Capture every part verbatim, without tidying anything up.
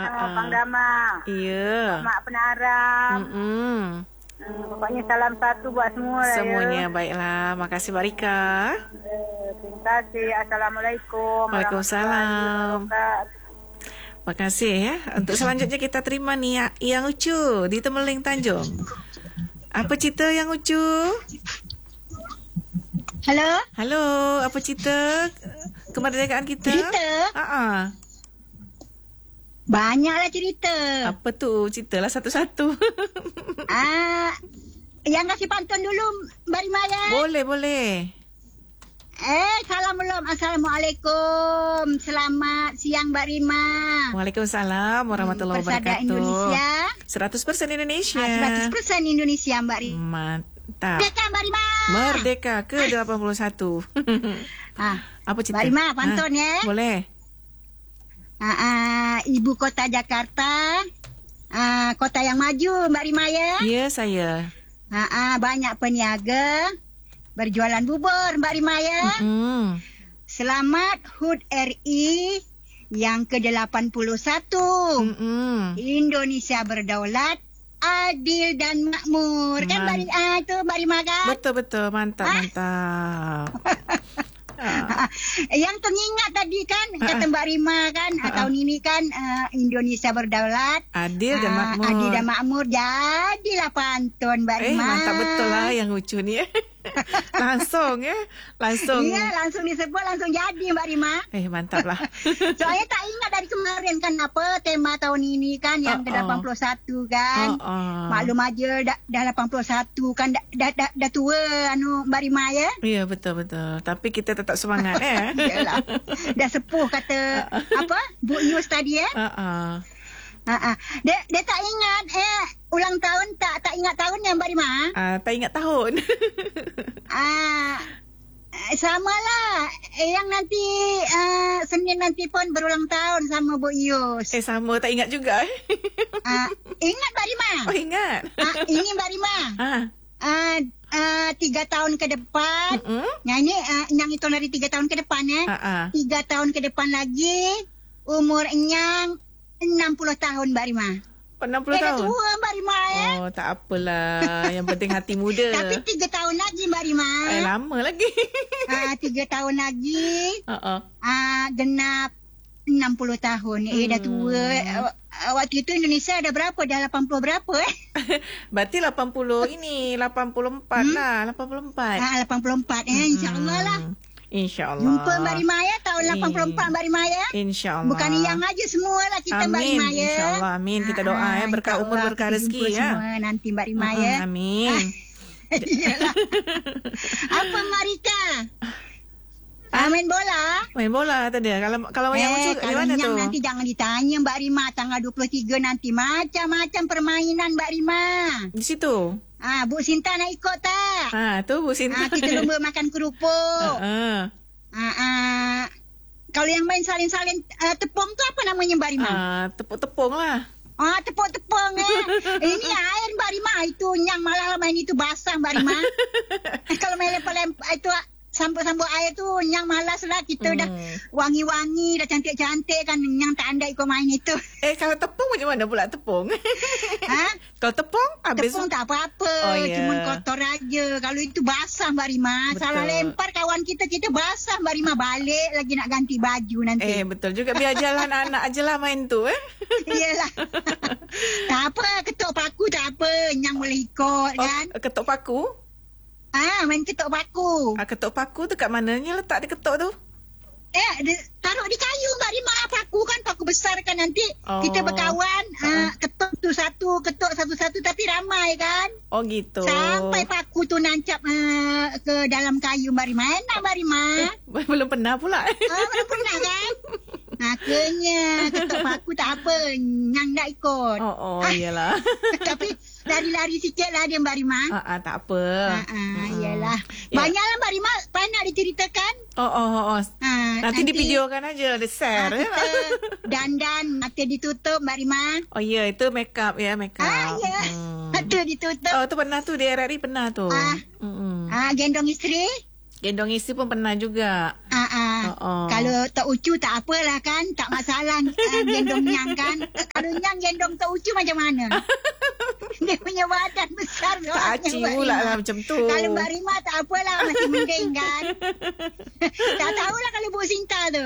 uh, Pang Dama. Iya. Mak Penaram. Mm-mm. Hmm, pokoknya salam satu buat semua lah. Semuanya ya. baiklah. Makasih Mbak Rika. Eh, terima kasih. Assalamualaikum. Waalaikumsalam. Makasih ya. Untuk selanjutnya kita terima nih ya, Yang Ucu di Temeling Tanjung. Apa cerita Yang Ucu? Halo. Halo, apa cerita kemerdekaan kita? Cerita? Uh-uh. Banyaklah cerita. Apa tu? Ceritalah satu-satu. Ah, yang kasih pantun dulu Mbak Rima ya. Boleh, boleh. Eh, salam belum. Assalamualaikum. Selamat siang Mbak Rima. Waalaikumsalam warahmatullahi Persada wabarakatuh. Indonesia. seratus persen Indonesia. Ah, seratus persen Indonesia Mbak Rima. Mantap. Merdeka Mbak Rima. Merdeka ke delapan puluh satu. Ah, apa cerita? Mbak Rima, pantun Ah, ya. Boleh. Ah, ah, Ibu Kota Jakarta. Ah, kota yang maju Mbak Rima ya. Ya, saya. Ah, ah, banyak peniaga berjualan bubur Mbak Rima ya. Hmm. Selamat H U D R I yang ke delapan puluh satu. Mm-mm. Indonesia berdaulat, adil dan makmur. Kan Mbak Rima, ah, itu Mbak Rima kan? Betul-betul, mantap, Hah? mantap. Ah. Yang teringat tadi kan kata Mbak Rima kan Ah, ah. tahun ini kan uh, Indonesia berdaulat, Adil dan ah, makmur. adil dan makmur. Jadilah pantun Mbak Eh, Rima. mantap betul lah yang lucu ni. Langsung ya. Langsung. Iya, langsung disebut langsung jadi Mbak Rima. Eh, mantap lah. Soalnya tak ingat dari kemarin kan apa tema tahun ini kan yang Oh, ke oh. delapan puluh satu kan. Oh, oh. Maklum aja dah, dah delapan puluh satu kan dah, dah, dah, dah tua anu Mbak Rima ya. Ya, betul-betul. Tapi kita tetap semangat ya. Yalah. Dah sepuh kata apa Bu Yus tadi ya. Uh, uh. Ha ah. Dia dia tak ingat eh ulang tahun tak tak ingat tahunnya Mbak Rima. Uh, tak ingat tahun. Ah samalah eh, yang nanti uh, Senin nanti pun berulang tahun sama Bu Yus. Eh, sama tak ingat juga. Ah, ingat Mbak Rima? Oh, ingat. Ah, ini Mbak Rima. Ah. Ah, ah, tiga tahun ke depan. Mm-mm. Nah ini ah, yang itu dari tiga tahun ke depan ya. Ah, ah. Tiga tahun ke depan lagi umur Enyang enam puluh tahun Mbak Rima. Oh, enam puluh Eh, dah tahun. tua Mbak Rima ya. Oh, tak apalah. Yang penting hati muda. Tapi tiga tahun lagi Mbak Rima. Eh, lama lagi. Ah, tiga tahun lagi Uh, uh. ah, genap enam puluh tahun. Eh dah tua. Ah, Waktu itu Indonesia ada berapa? Dah lapan puluh berapa eh? Berarti lapan puluh ini. lapan puluh empat Hmm? lah. lapan puluh empat. Ah, lapan puluh empat eh. InsyaAllah lah. InsyaAllah. Jumpa Mbak Rima ya tahun lapan puluh empat Mbak Rima ya. InsyaAllah. Bukan yang aja semua lah kita Mbak Amin. Rima ya. InsyaAllah. Amin. Kita doa Ah, ya. Berkah umur, insyaAllah berkah kita rezeki jumpa ya. Semua nanti Mbak Rima Uh-uh, ya. Amin. Iyalah. Apa Marika? Ah, main bola? Main bola tadi. Kalau kalau yang lucu Eh, kalau gimana yang tu? nanti jangan ditanya Mbak Rima. Tanggal dua puluh tiga nanti macam-macam permainan Mbak Rima. Di situ. Ah, Bu Sinta nak ikut tak? Ah, tu Bu Sinta. Ah, kita lomba makan kerupuk. Ah, Ah, ah. Kalau yang main salin-salin uh, tepung tu apa namanya Mbak Rima? ah, tepuk-tepung lah. Ah, tepung-tepung eh. Ini air Mbak Rima. Itu yang malah main itu basah Mbak Rima. Kalau main lempar-lempar itu sambut-sambut air tu yang malas lah. Kita Hmm. dah wangi-wangi, dah cantik-cantik kan. Yang tak andai kau main itu. Eh, kalau tepung macam mana pula tepung? Ha? Kalau tepung, habis. Tepung tak apa-apa. Oh, ya. Cuma kotor aja. Kalau itu basah Mbak Rima. Betul. Salah lempar kawan kita, kita basah Mbak Rima. Balik lagi nak ganti baju nanti. Eh, betul juga. Biar jalan anak aja lah main tu eh. Iyalah. Tak apa, ketuk paku tak apa. Yang boleh ikut kan. Oh, ketuk paku? Ah, main ketuk paku. Ah, ketuk paku tu kat mananya letak dia ketuk tu? Eh, di, taruh di kayu Mbak Rima. Paku kan, paku besar kan nanti. Oh. Kita berkawan. Uh-uh. Ah, ketuk tu satu, ketuk satu-satu. Tapi ramai kan. Oh, gitu. Sampai paku tu nancap uh, ke dalam kayu Mbak Rima. Enak Mbak Rima. Eh, belum pernah pula. Ah, belum pernah kan? Makanya ketuk paku tak apa. Yang nak ikut. Oh, oh, iyalah. Tapi lari-lari sikit lah dia Mbak Rima. Ah, ah, tak apa. Ah, ah, iyalah. Ya. Banyaklah Mbak Rima. Banyak diceritakan. Oh, oh, oh, oh. Ah, Nanti, di videokan aja, ada ah, share. ya. kita dandan, mata ditutup Mbak Rima. Oh, ya, itu make up ya, make up. Ah, ya. Hmm. Mata ditutup. Oh, tu pernah tu di R R I pernah tu. Ah. Mm-mm. Ah, gendong isteri. Gendong isi pun pernah juga. Ah, ah. Oh, oh. Kalau tak ucu tak apalah kan. Tak masalah uh, gendong yang kan. Kalau gendong Tok Ucu macam mana? Dia punya badan besar. Tak aci pula lah macam tu. Kalau Mbak Rima tak apalah, masih mending kan. Tak tahulah kalau Bu Sinta tu.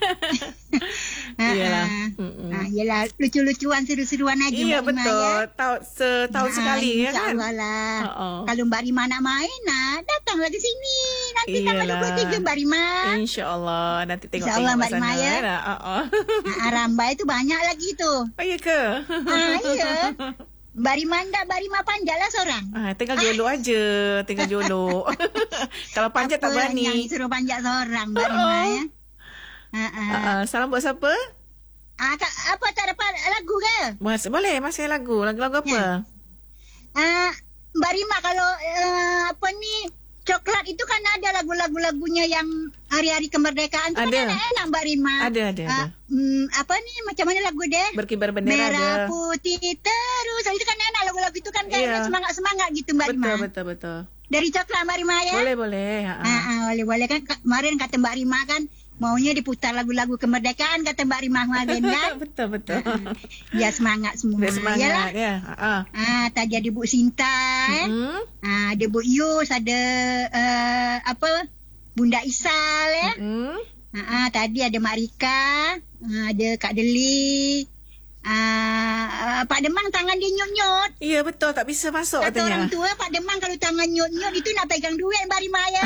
Iyalah. Ha, yelah, lucu-lucuan, seru-seruan aja Iya, Mbak Rima betul. ya. Tahun, setahun Ha, sekali ya kan? InsyaAllah lah. Uh-uh. Kalau Mbak Rima nak main, nah, datanglah ke sini. Nanti tanggal Iyalah. dua puluh tiga Mbak Rima. InsyaAllah. Nanti tengok-tengok InsyaAllah, Mbak kat sana. Rima, ya. Kan? Uh-uh. Ha, Rambai tu banyak lagi tu. Oh, iya ke? Ha, iya. Mbak Rima ndak, Mbak Rima panjat lah seorang. Ah, tinggal jolok aja. Tinggal jolok. Kalau panjat tak Apa berani. yang suruh panjat seorang Mbak Rima ya. Ha, ha. Uh-uh. Salam buat siapa? Ah, tak, apa tak dapat lagu ke? Mas, boleh, masih lagu. Lagu-lagu apa? Ya. Ah, Mbak Rima kalau uh, apa ni coklat itu kan ada lagu-lagu-lagunya yang hari-hari kemerdekaan tu Ada. kan enak-enak Mbak Rima. Ada, ada, Ah, ada. mm, apa ni macam mana lagu dia? Berkibar bendera Merah ada. putih terus. Itu kan enak lagu-lagu itu kan kayak Iya. semangat-semangat gitu Mbak Rima. Betul, betul, betul. Dari coklat Mbak Rima ya. Boleh, boleh. Ha-ha. Ah, ah, boleh boleh kan kemarin kata Mbak Rima kan maunya diputar lagu-lagu kemerdekaan kata Mbak Rima kemarin kan. Betul, betul. Biar semangat semua. Biar semangat Yalah. ya. Ha-ha. Ah, tadi ada Bu Sinta eh. Hmm. Ah, ada Bu Yus, ada uh, apa? Bunda Isal ya. Hmm. Ah, ah, tadi ada Mak Rika, ah, ada Kak Deli. Ah, uh, Pak Demang tangan dia nyut-nyut. Iya, betul. Tak bisa masuk Kata orang katanya. tua Pak Demang kalau tangan nyut-nyut itu nak pegang duit Mbak Rima ya.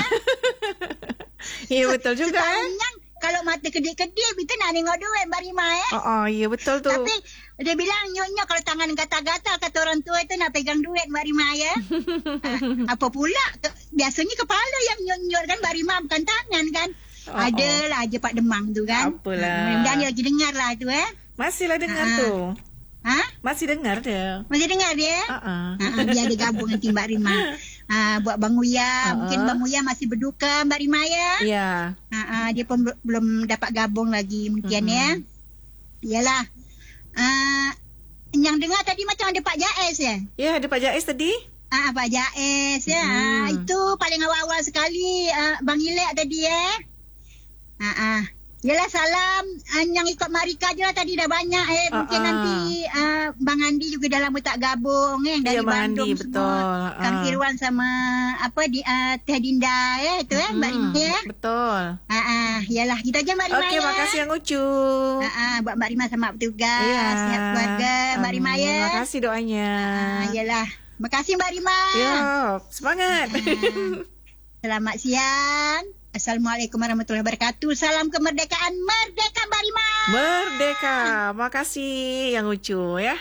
Iya, betul juga. Eh. Setahun kalau mata kedip-kedip itu nak tengok duit Mbak Rima ya. Oh, oh, iya, betul tu. Tapi dia bilang nyut-nyut kalau tangan gatal-gatal kata orang tua itu nak pegang duit Mbak Rima ya. Ah, apa pula? Biasanya kepala yang nyut-nyut kan Mbak Rima bukan tangan kan. Oh, Adalah aja Pak Demang tu kan. Apalah. Mudah-mudahan dia lagi dengar lah tu eh. Masihlah dengar Ah. tu. Ha? Masih dengar dia. Masih dengar dia? Ha-ha. Ha, biar dia gabung nanti Mbak Rima. Ha, buat Bang Uya. Uh-uh. Mungkin Bang Uya masih berduka Mbak Rima ya. Ya. Ha, ha, dia pun be- belum dapat gabung lagi mungkin Mm-mm. ya. Iyalah. Uh, yang dengar tadi macam ada Pak Jaiz ya. Ya, ada Pak Jaiz tadi. Ah, Pak Jaiz ya. Hmm. Ah, itu paling awal-awal sekali uh, Bang Ilek tadi ya. Ah, ah. Yalah salam uh, yang ikut Marika je lah tadi dah banyak eh. Mungkin Ah, ah. nanti uh, Bang Andi juga dah lama tak gabung eh dari Ya, Bang Bandung Andi, semua. betul. Kang Ah. Irwan sama apa di uh, Teh Dinda ya itu eh Mbak Hmm, Rima ya. betul. Ah, ah. Yalah kita aja Mbak Rima Okey, ya. makasih yang Ucu. Ah, ah. Buat Mbak Rima sama petugas. Ya. Siap keluarga Mbak Rima Amin. ya. Terima kasih doanya. Ah, yalah. Makasih Mbak Rima. Ya, semangat. Ah. Selamat siang. Assalamualaikum warahmatullahi wabarakatuh. Salam kemerdekaan. Merdeka Mbak Rima. Merdeka. Makasih yang Ucu ya.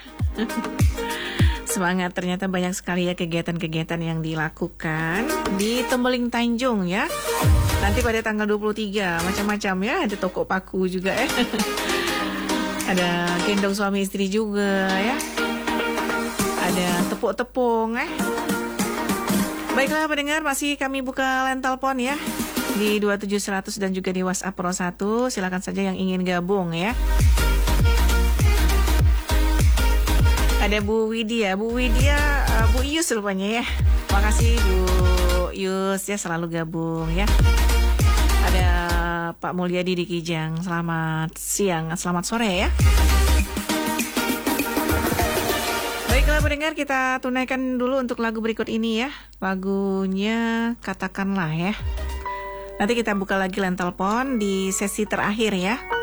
Semangat, ternyata banyak sekali ya kegiatan-kegiatan yang dilakukan di Tembeling Tanjung ya. Nanti pada tanggal dua puluh tiga macam-macam ya, ada toko paku juga ya. Ada gendong suami istri juga ya. Ada tepuk-tepung eh. Baiklah pendengar, masih kami buka line telepon ya di dua tujuh seratus dan juga di WhatsApp Pro satu. Silakan saja yang ingin gabung ya. Ada Bu Widya, Bu Widya, uh, Bu Yus rupanya ya. Makasih Bu Yus ya selalu gabung ya. Ada Pak Mulyadi di Kijang. Selamat siang, selamat sore ya. Baiklah pendengar, kita tunaikan dulu untuk lagu berikut ini ya. Lagunya Katakanlah ya. Nanti kita buka lagi line telepon di sesi terakhir ya.